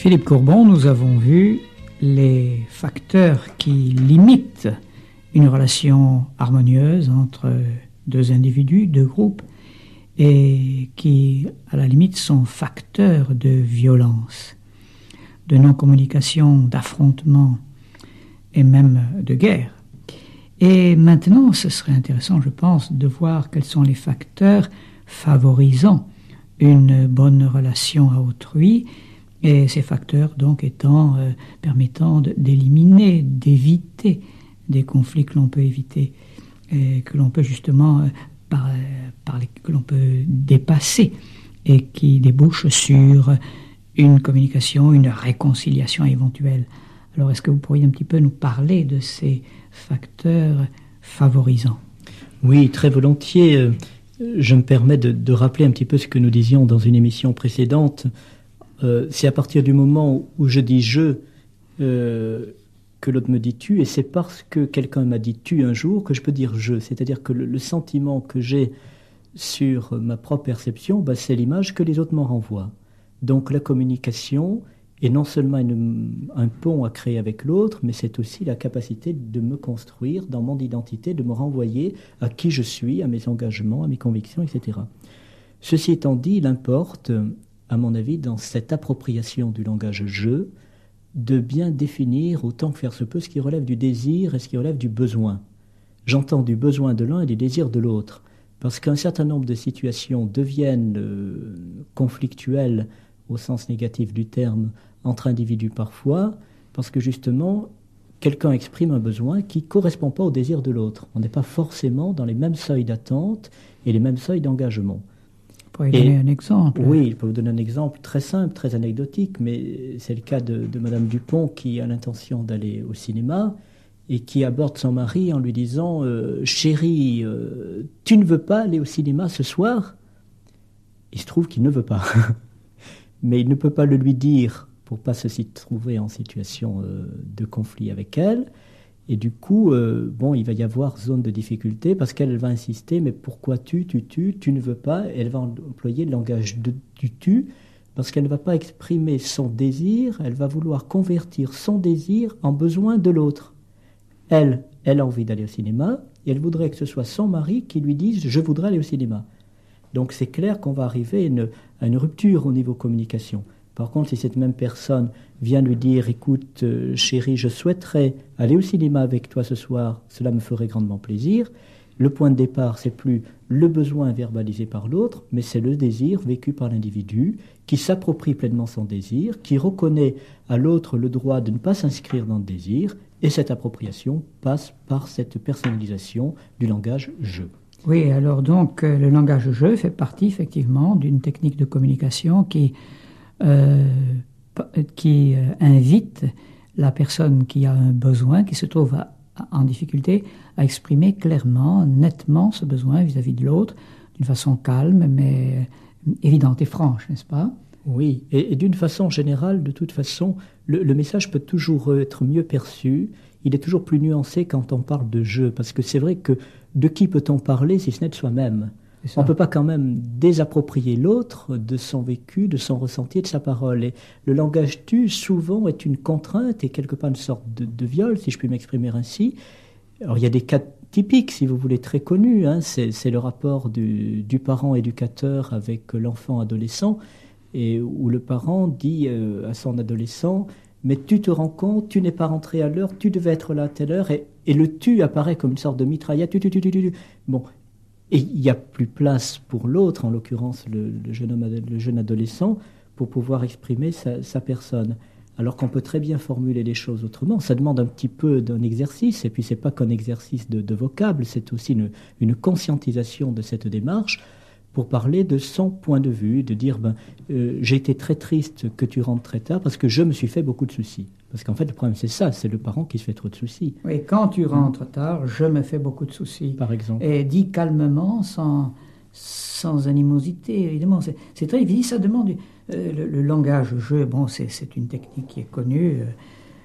Philippe Courbon, nous avons vu les facteurs qui limitent une relation harmonieuse entre deux individus, deux groupes, et qui, à la limite, sont facteurs de violence, de non-communication, d'affrontement et même de guerre. Et maintenant, ce serait intéressant, je pense, de voir quels sont les facteurs favorisant une bonne relation à autrui, et ces facteurs donc permettant d'éliminer, d'éviter des conflits que l'on peut éviter, et que l'on peut justement que l'on peut dépasser, et qui débouchent sur une communication, une réconciliation éventuelle. Alors, est-ce que vous pourriez un petit peu nous parler de ces facteurs favorisants? Oui, très volontiers. Je me permets de rappeler un petit peu ce que nous disions dans une émission précédente. C'est à partir du moment où je dis « je » que l'autre me dit « tu », et c'est parce que quelqu'un m'a dit « tu » un jour que je peux dire « je ». C'est-à-dire que le sentiment que j'ai sur ma propre perception, c'est l'image que les autres m'en renvoient. Donc la communication est non seulement un pont à créer avec l'autre, mais c'est aussi la capacité de me construire dans mon identité, de me renvoyer à qui je suis, à mes engagements, à mes convictions, etc. Ceci étant dit, il importe, à mon avis, dans cette appropriation du langage « je », de bien définir, autant que faire se peut, ce qui relève du désir et ce qui relève du besoin. J'entends du besoin de l'un et du désir de l'autre, parce qu'un certain nombre de situations deviennent conflictuelles, au sens négatif du terme, entre individus parfois, parce que justement, quelqu'un exprime un besoin qui ne correspond pas au désir de l'autre. On n'est pas forcément dans les mêmes seuils d'attente et les mêmes seuils d'engagement. Vous pourriez donner un exemple? Oui, je peux vous donner un exemple très simple, très anecdotique, mais c'est le cas de Madame Dupont qui a l'intention d'aller au cinéma et qui aborde son mari en lui disant « Chérie, tu ne veux pas aller au cinéma ce soir ?» Il se trouve qu'il ne veut pas. Mais il ne peut pas le lui dire pour pas se trouver en situation de conflit avec elle. Et du coup, il va y avoir zone de difficulté parce qu'elle va insister, mais pourquoi tu ne veux pas? Et elle va employer le langage du tu parce qu'elle ne va pas exprimer son désir, elle va vouloir convertir son désir en besoin de l'autre. Elle a envie d'aller au cinéma et elle voudrait que ce soit son mari qui lui dise « je voudrais aller au cinéma ». Donc c'est clair qu'on va arriver à une rupture au niveau communication. Par contre, si cette même personne vient lui dire « écoute, chérie, je souhaiterais aller au cinéma avec toi ce soir, cela me ferait grandement plaisir », le point de départ, c'est plus le besoin verbalisé par l'autre, mais c'est le désir vécu par l'individu qui s'approprie pleinement son désir, qui reconnaît à l'autre le droit de ne pas s'inscrire dans le désir, et cette appropriation passe par cette personnalisation du langage « je ». Oui, alors donc le langage « je » fait partie effectivement d'une technique de communication qui invite la personne qui a un besoin, qui se trouve en difficulté, à exprimer clairement, nettement ce besoin vis-à-vis de l'autre, d'une façon calme, mais évidente et franche, n'est-ce pas? Oui, et d'une façon générale, de toute façon, le message peut toujours être mieux perçu, il est toujours plus nuancé quand on parle de « je », parce que c'est vrai que de qui peut-on parler si ce n'est de soi-même? On ne peut pas quand même désapproprier l'autre de son vécu, de son ressenti et de sa parole. Et le langage « tu » souvent est une contrainte et quelque part une sorte de viol, si je puis m'exprimer ainsi. Alors il y a des cas typiques, si vous voulez, très connus. C'est le rapport du parent éducateur avec l'enfant adolescent, et où le parent dit à son adolescent « mais tu te rends compte, tu n'es pas rentré à l'heure, tu devais être là à telle heure », et le « tu » apparaît comme une sorte de mitraillette. Bon. Et il n'y a plus place pour l'autre, en l'occurrence le jeune adolescent, pour pouvoir exprimer sa personne. Alors qu'on peut très bien formuler les choses autrement. Ça demande un petit peu d'un exercice, et puis ce n'est pas qu'un exercice de vocable, c'est aussi une conscientisation de cette démarche pour parler de son point de vue, de dire j'ai été très triste que tu rentres très tard parce que je me suis fait beaucoup de soucis. Parce qu'en fait, le problème, c'est ça, c'est le parent qui se fait trop de soucis. Oui, quand tu rentres tard, je me fais beaucoup de soucis. Par exemple. Et dit calmement, sans animosité, évidemment. C'est très difficile, ça demande... le langage « je », bon, c'est une technique qui est connue,